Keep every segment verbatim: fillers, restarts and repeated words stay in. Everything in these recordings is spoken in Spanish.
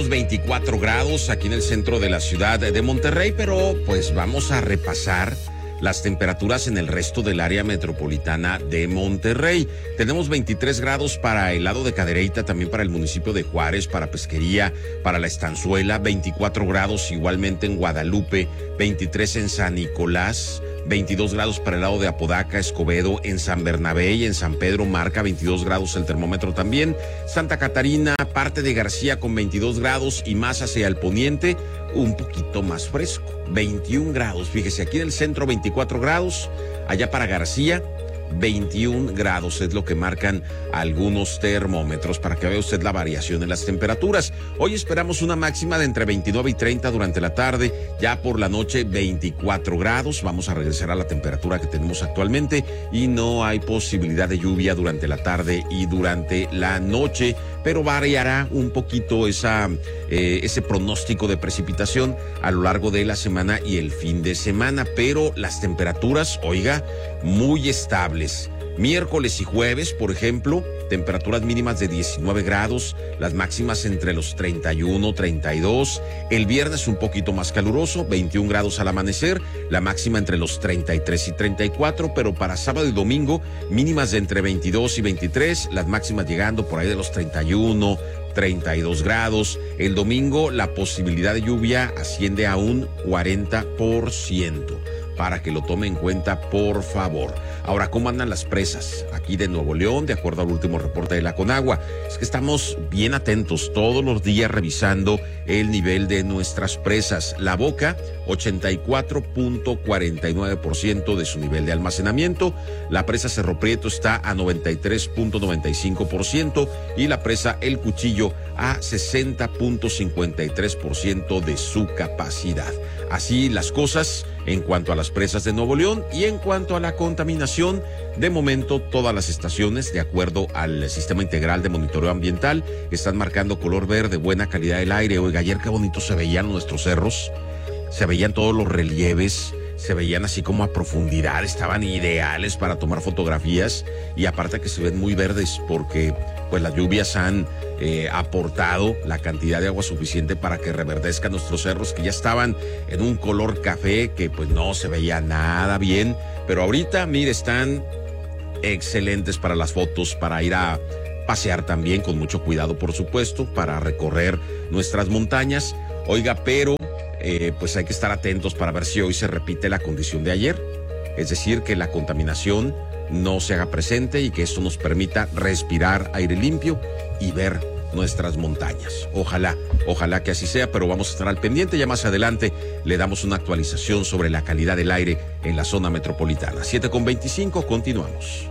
veinticuatro grados aquí en el centro de la ciudad de Monterrey, pero pues vamos a repasar las temperaturas en el resto del área metropolitana de Monterrey. Tenemos veintitrés grados para el lado de Cadereyta, también para el municipio de Juárez, para Pesquería, para La Estanzuela, veinticuatro grados igualmente en Guadalupe, veintitrés en San Nicolás, veintidós grados para el lado de Apodaca, Escobedo, en San Bernabé y en San Pedro marca veintidós grados el termómetro también. Santa Catarina, parte de García con veintidós grados y más hacia el poniente, un poquito más fresco, veintiún grados. Fíjese, aquí en el centro veinticuatro grados, allá para García veintiún grados es lo que marcan algunos termómetros para que vea usted la variación en las temperaturas. Hoy esperamos una máxima de entre veintinueve y treinta durante la tarde, ya por la noche veinticuatro grados. Vamos a regresar a la temperatura que tenemos actualmente y no hay posibilidad de lluvia durante la tarde y durante la noche, pero variará un poquito esa, eh, ese pronóstico de precipitación a lo largo de la semana y el fin de semana, pero las temperaturas, oiga, muy estables. Miércoles y jueves, por ejemplo, temperaturas mínimas de diecinueve grados, las máximas entre los treinta y uno, treinta y dos. El viernes un poquito más caluroso, veintiún grados al amanecer, la máxima entre los treinta y tres y treinta y cuatro, pero para sábado y domingo mínimas de entre veintidós y veintitrés, las máximas llegando por ahí de los treinta y uno, treinta y dos grados. El domingo la posibilidad de lluvia asciende a un cuarenta por ciento. Para que lo tome en cuenta, por favor. Ahora, ¿cómo andan las presas aquí de Nuevo León, de acuerdo al último reporte de la Conagua? Es que estamos bien atentos todos los días revisando el nivel de nuestras presas. La Boca, ochenta y cuatro punto cuarenta y nueve por ciento de su nivel de almacenamiento. La presa Cerro Prieto está a noventa y tres punto noventa y cinco por ciento y la presa El Cuchillo a sesenta punto cincuenta y tres por ciento de su capacidad. Así las cosas en cuanto a las presas de Nuevo León y en cuanto a la contaminación. De momento, todas las estaciones, de acuerdo al Sistema Integral de Monitoreo Ambiental, están marcando color verde, buena calidad del aire. Oiga, ayer qué bonito se veían nuestros cerros, se veían todos los relieves, se veían así como a profundidad, estaban ideales para tomar fotografías y aparte que se ven muy verdes porque pues las lluvias han eh, aportado la cantidad de agua suficiente para que reverdezcan nuestros cerros que ya estaban en un color café que pues no se veía nada bien, pero ahorita mire, están excelentes para las fotos, para ir a pasear también con mucho cuidado, por supuesto, para recorrer nuestras montañas. Oiga, pero Eh, pues hay que estar atentos para ver si hoy se repite la condición de ayer, es decir, que la contaminación no se haga presente y que esto nos permita respirar aire limpio y ver nuestras montañas. Ojalá, ojalá que así sea, pero vamos a estar al pendiente. Ya más adelante le damos una actualización sobre la calidad del aire en la zona metropolitana. siete con veinticinco, continuamos.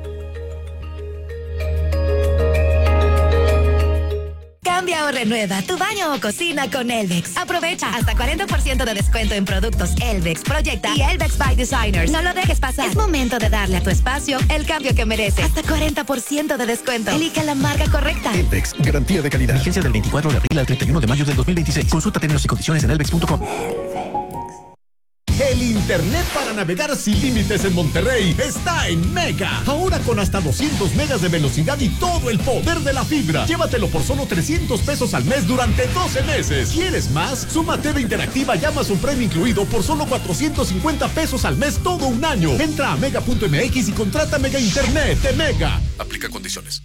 Cambia o renueva tu baño o cocina con Elvex. Aprovecha hasta cuarenta por ciento de descuento en productos Elvex, Proyecta y Elvex by Designers. No lo dejes pasar. Es momento de darle a tu espacio el cambio que merece. Hasta cuarenta por ciento de descuento. Elige la marca correcta. Elvex, garantía de calidad. Vigencia del veinticuatro de abril al treinta y uno de mayo del dos mil veintiséis. Consulta términos y condiciones en elvex punto com. El internet para navegar sin límites en Monterrey está en Mega. Ahora con hasta doscientos megas de velocidad y todo el poder de la fibra. Llévatelo por solo trescientos pesos al mes durante doce meses. ¿Quieres más? Suma T V Interactiva y Amazon Prime incluido por solo cuatrocientos cincuenta pesos al mes todo un año. Entra a mega punto m x y contrata Mega Internet de Mega. Aplica condiciones.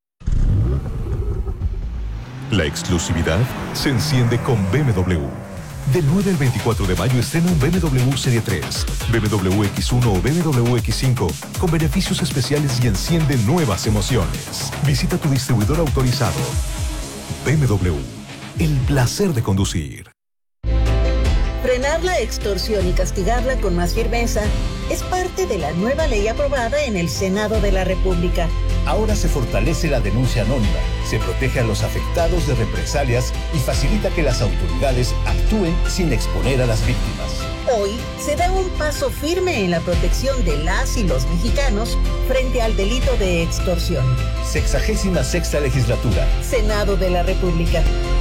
La exclusividad se enciende con B M W. Del nueve al veinticuatro de mayo estrena un B M W Serie tres, B M W X uno o B M W X cinco con beneficios especiales y enciende nuevas emociones. Visita tu distribuidor autorizado. B M W, el placer de conducir. Frenar la extorsión y castigarla con más firmeza es parte de la nueva ley aprobada en el Senado de la República. Ahora se fortalece la denuncia anónima, se protege a los afectados de represalias y facilita que las autoridades actúen sin exponer a las víctimas. Hoy se da un paso firme en la protección de las y los mexicanos frente al delito de extorsión. Sexagésima sexta legislatura. Senado de la República.